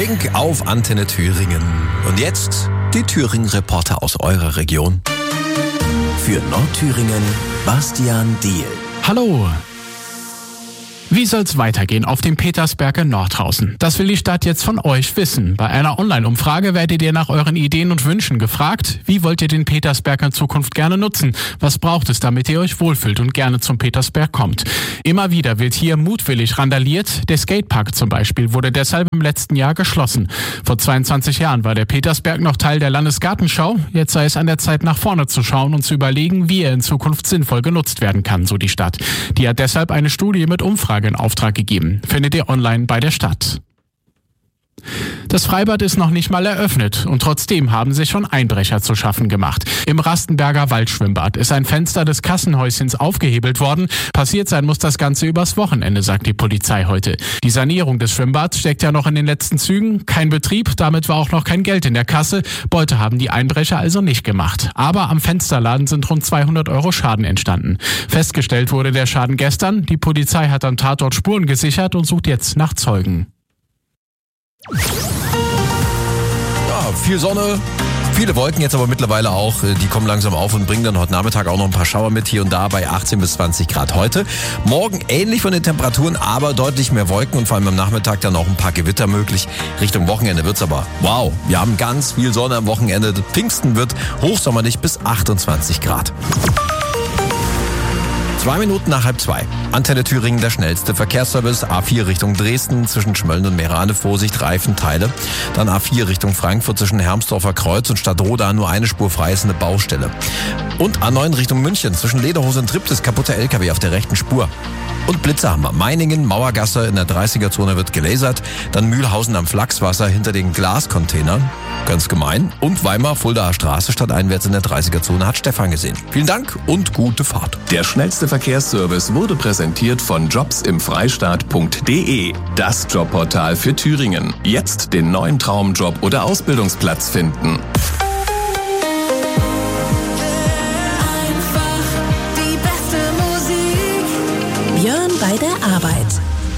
Pink auf Antenne Thüringen. Und jetzt die Thüringen-Reporter aus eurer Region. Für Nordthüringen, Bastian Diehl. Hallo! Wie soll's weitergehen auf dem Petersberg in Nordhausen? Das will die Stadt jetzt von euch wissen. Bei einer Online-Umfrage werdet ihr nach euren Ideen und Wünschen gefragt. Wie wollt ihr den Petersberg in Zukunft gerne nutzen? Was braucht es, damit ihr euch wohlfühlt und gerne zum Petersberg kommt? Immer wieder wird hier mutwillig randaliert. Der Skatepark zum Beispiel wurde deshalb im letzten Jahr geschlossen. Vor 22 Jahren war der Petersberg noch Teil der Landesgartenschau. Jetzt sei es an der Zeit, nach vorne zu schauen und zu überlegen, wie er in Zukunft sinnvoll genutzt werden kann, so die Stadt. Die hat deshalb eine Studie mit Umfrage in Auftrag gegeben. Findet ihr online bei der Stadt. Das Freibad ist noch nicht mal eröffnet und trotzdem haben sich schon Einbrecher zu schaffen gemacht. Im Rastenberger Waldschwimmbad ist ein Fenster des Kassenhäuschens aufgehebelt worden. Passiert sein muss das Ganze übers Wochenende, sagt die Polizei heute. Die Sanierung des Schwimmbads steckt ja noch in den letzten Zügen. Kein Betrieb, damit war auch noch kein Geld in der Kasse. Beute haben die Einbrecher also nicht gemacht. Aber am Fensterladen sind rund 200 € Schaden entstanden. Festgestellt wurde der Schaden gestern. Die Polizei hat am Tatort Spuren gesichert und sucht jetzt nach Zeugen. Ja, viel Sonne, viele Wolken jetzt aber mittlerweile auch. Die kommen langsam auf und bringen dann heute Nachmittag auch noch ein paar Schauer mit, hier und da bei 18 bis 20 Grad heute. Morgen ähnlich von den Temperaturen, aber deutlich mehr Wolken und vor allem am Nachmittag dann auch ein paar Gewitter möglich. Richtung Wochenende wird's aber wow. Wir haben ganz viel Sonne am Wochenende. Pfingsten wird hochsommerlich bis 28 Grad. 2 Minuten nach 1:30. Antenne Thüringen, der schnellste Verkehrsservice. A4 Richtung Dresden zwischen Schmölln und Meerane. Vorsicht, Reifenteile. Dann A4 Richtung Frankfurt zwischen Hermsdorfer Kreuz und Stadtroda. Nur eine Spur frei, ist eine Baustelle. Und A9 Richtung München zwischen Lederhose und Triptis. Kaputter LKW auf der rechten Spur. Und Blitze haben wir. Meiningen, Mauergasse in der 30er-Zone wird gelasert. Dann Mühlhausen am Flachswasser hinter den Glascontainern. Ganz gemein. Und Weimar, Fuldaer Straße stadteinwärts in der 30er-Zone hat Stefan gesehen. Vielen Dank und gute Fahrt. Der schnellste Verkehrsservice wurde präsentiert von jobsimfreistaat.de. Das Jobportal für Thüringen. Jetzt den neuen Traumjob oder Ausbildungsplatz finden.